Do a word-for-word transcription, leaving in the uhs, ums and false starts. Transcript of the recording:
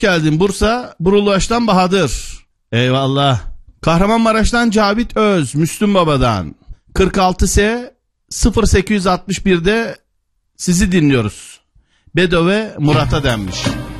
geldin Bursa. Buruluğaç'tan Bahadır. Eyvallah. Kahramanmaraş'tan Cavit Öz. Müslüm Baba'dan. kırk altı S sıfır sekiz altmış bir'de sizi dinliyoruz. Bedo ve Murat'a denmiş.